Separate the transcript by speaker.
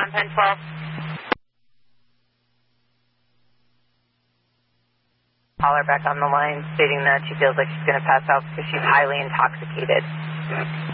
Speaker 1: on Penn 12. Caller back on the line stating that she feels like she's going to pass out because she's highly intoxicated.